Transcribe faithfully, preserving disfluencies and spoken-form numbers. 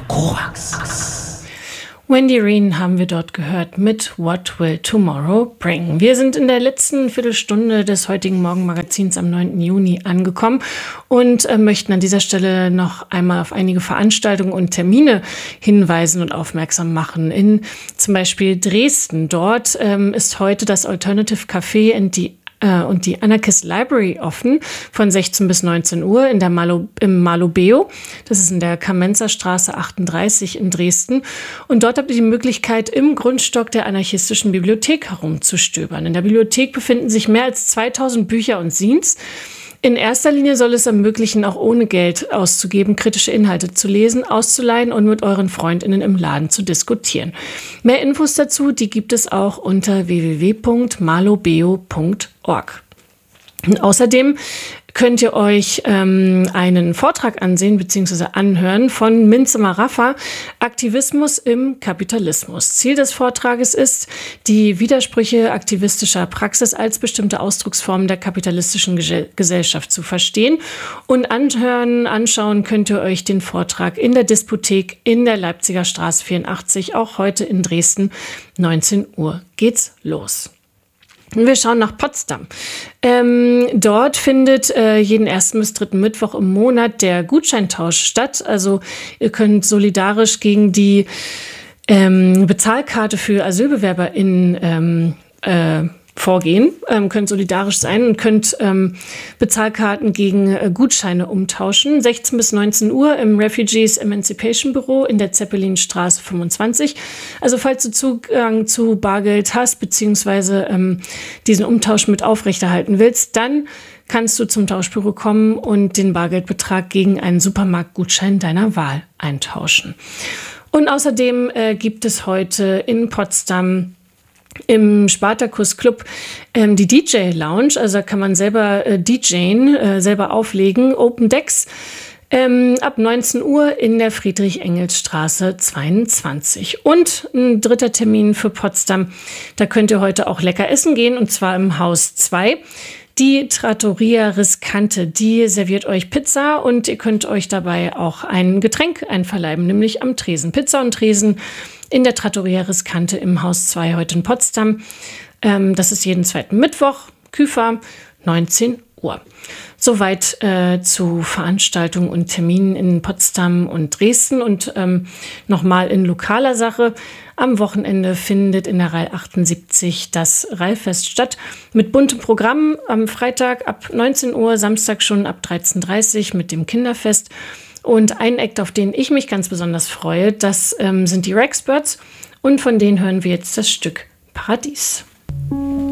Korax. Wendy Reen haben wir dort gehört mit What Will Tomorrow Bring. Wir sind in der letzten Viertelstunde des heutigen Morgenmagazins am neunten Juni angekommen und äh, möchten an dieser Stelle noch einmal auf einige Veranstaltungen und Termine hinweisen und aufmerksam machen. In zum Beispiel Dresden. Dort ähm, ist heute das Alternative Café and the und die Anarchist Library offen von sechzehn bis neunzehn Uhr in der Malo, im Malobeo. Das ist in der Kamenzer-Straße achtunddreißig in Dresden. Und dort habt ihr die Möglichkeit, im Grundstock der anarchistischen Bibliothek herumzustöbern. In der Bibliothek befinden sich mehr als zweitausend Bücher und Zines. In erster Linie soll es ermöglichen, auch ohne Geld auszugeben, kritische Inhalte zu lesen, auszuleihen und mit euren FreundInnen im Laden zu diskutieren. Mehr Infos dazu, die gibt es auch unter w w w punkt malobeo punkt org. Und außerdem könnt ihr euch ähm, einen Vortrag ansehen bzw. anhören von Minze Maraffa, Aktivismus im Kapitalismus. Ziel des Vortrages ist, die Widersprüche aktivistischer Praxis als bestimmte Ausdrucksformen der kapitalistischen Ge- Gesellschaft zu verstehen. Und anhören, anschauen könnt ihr euch den Vortrag in der Diskothek in der Leipziger Straße vierundachtzig, auch heute in Dresden, neunzehn Uhr geht's los. Wir schauen nach Potsdam. Ähm, dort findet äh, jeden ersten bis dritten Mittwoch im Monat der Gutscheintausch statt. Also ihr könnt solidarisch gegen die ähm, Bezahlkarte für AsylbewerberInnen ähm, äh, vorgehen, ähm, könnt solidarisch sein und könnt ähm, Bezahlkarten gegen äh, Gutscheine umtauschen. sechzehn bis neunzehn Uhr im Refugees Emancipation Büro in der Zeppelinstraße fünfundzwanzig. Also falls du Zugang zu Bargeld hast, beziehungsweise ähm, diesen Umtausch mit aufrechterhalten willst, dann kannst du zum Tauschbüro kommen und den Bargeldbetrag gegen einen Supermarktgutschein deiner Wahl eintauschen. Und außerdem äh, gibt es heute in Potsdam im Spartacus Club ähm, die D J Lounge, also da kann man selber äh, DJen, äh, selber auflegen, Open Decks, ähm, ab neunzehn Uhr in der Friedrich-Engels-Straße zweiundzwanzig. Und ein dritter Termin für Potsdam, da könnt ihr heute auch lecker essen gehen, und zwar im Haus zwei. Die Trattoria Riscante, die serviert euch Pizza und ihr könnt euch dabei auch ein Getränk einverleiben, nämlich am Tresen. Pizza und Tresen in der Trattoria Riscante im Haus zwei heute in Potsdam. Ähm, das ist jeden zweiten Mittwoch, Küfer, neunzehn Uhr. Soweit äh, zu Veranstaltungen und Terminen in Potsdam und Dresden. Und ähm, nochmal in lokaler Sache. Am Wochenende findet in der Reihe achtundsiebzig das Reihfest statt mit buntem Programm. Am Freitag ab neunzehn Uhr, Samstag schon ab dreizehn Uhr dreißig mit dem Kinderfest. Und ein Act, auf den ich mich ganz besonders freue, das ähm, sind die Rexperts. Und von denen hören wir jetzt das Stück Paradies.